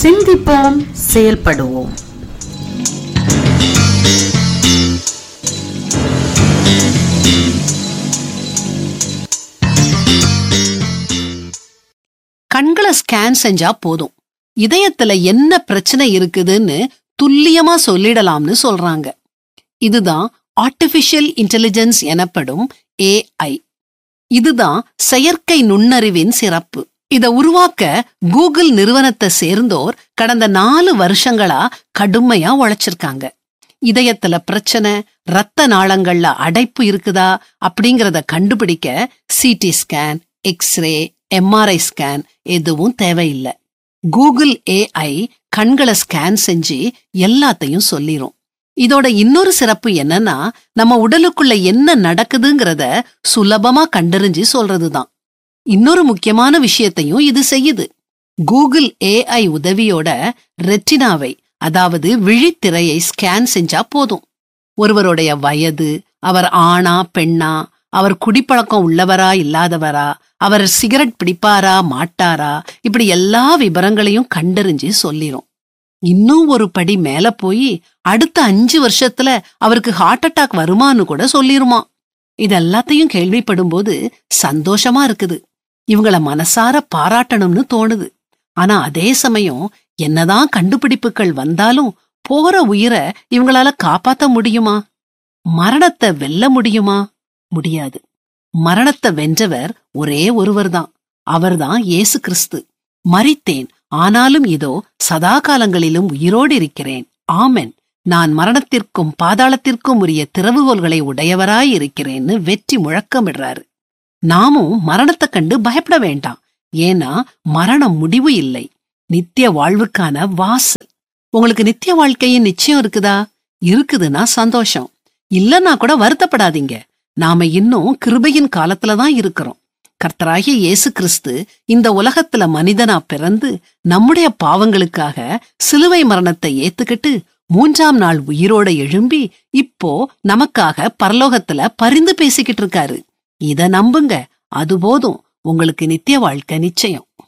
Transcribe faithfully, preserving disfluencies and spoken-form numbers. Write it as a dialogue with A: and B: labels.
A: சிந்திப்போம், செயல்படுவோம்.
B: கண்களை ஸ்கேன் செஞ்சா போதும், இதயத்துல என்ன பிரச்சனை இருக்குதுன்னு துல்லியமா சொல்லிடலாம்னு சொல்றாங்க. இதுதான் ஆர்டிபிஷியல் இன்டெலிஜென்ஸ் எனப்படும் ஏஐ. இதுதான் செயற்கை நுண்ணறிவின் சிறப்பு. இத உருவாக்க கூகுள் நிறுவனத்தை சேர்ந்தோர் கடந்த நாலு வருஷங்களா கடுமையா உழைச்சிருக்காங்க. இதயத்துல பிரச்சனை, ரத்த நாளங்கள்ல அடைப்பு இருக்குதா அப்படிங்கறத கண்டுபிடிக்க CT scan, x ray, MRI scan எதுவும் தேவையில்லை. கூகுள் ஏஐ கண்களை ஸ்கேன் செஞ்சு எல்லாத்தையும் சொல்லிரும். இதோட இன்னொரு சிறப்பு என்னன்னா, நம்ம உடலுக்குள்ள என்ன நடக்குதுங்கிறத சுலபமா கண்டறிஞ்சு சொல்றதுதான். இன்னொரு முக்கியமான விஷயத்தையும் இது செய்யுது. கூகுள் ஏஐ உதவியோட ரெட்டினாவை, அதாவது விழித்திரையை ஸ்கேன் செஞ்சா போதும். ஒருவருடைய வயது, அவர் ஆணா பெண்ணா, அவர் குடிப்பழக்கம் உள்ளவரா இல்லாதவரா, அவர் சிகரெட் பிடிப்பாரா மாட்டாரா, இப்படி எல்லா விவரங்களையும் கண்டறிஞ்சு சொல்லிரும். இன்னும் ஒரு படி மேல போய் அடுத்த அஞ்சு வருஷத்துல அவருக்கு ஹார்ட் அட்டாக் வருமானு கூட சொல்லிருமா. இதெல்லாத்தையும் கேள்விப்படும் போது சந்தோஷமா இருக்குது. இவங்கள மனசார பாராட்டணும்னு தோணுது. ஆனா அதே சமயம் என்னதான் கண்டுபிடிப்புகள் வந்தாலும் போற உயிரை இவங்களால காப்பாத்த முடியுமா? மரணத்தை வெல்ல முடியுமா? முடியாது. மரணத்தை வென்றவர் ஒரே ஒருவர்தான். அவர்தான் இயேசு கிறிஸ்து. மரித்தேன், ஆனாலும் இதோ சதா காலங்களிலும் உயிரோடு இருக்கிறேன். ஆமென். நான் மரணத்திற்கும் பாதாளத்திற்கும் உரிய திறவுகோல்களை உடையவராய் இருக்கிறேன்னு வெற்றி முழக்கமிடுறாரு. நாமும் மரணத்தை கண்டு பயப்பட வேண்டாம். ஏன்னா மரணம் முடிவு இல்லை, நித்திய வாழ்வுக்கான வாசல். உங்களுக்கு நித்திய வாழ்க்கையின் நிச்சயம் இருக்குதா? இருக்குதுன்னா சந்தோஷம். இல்லன்னா கூட வருத்தப்படாதீங்க. நாம இன்னும் கிருபையின் காலத்துலதான் இருக்கிறோம். கர்த்தராகிய இயேசு கிறிஸ்து இந்த உலகத்துல மனிதனா பிறந்து நம்முடைய பாவங்களுக்காக சிலுவை மரணத்தை ஏத்துக்கிட்டு மூன்றாம் நாள் உயிரோட எழும்பி இப்போ நமக்காக பரலோகத்துல பரிந்து பேசிக்கிட்டு இருக்காரு. இத நம்புங்க, அது போதும். உங்களுக்கு நித்திய வாழ்க்கை நிச்சயம்.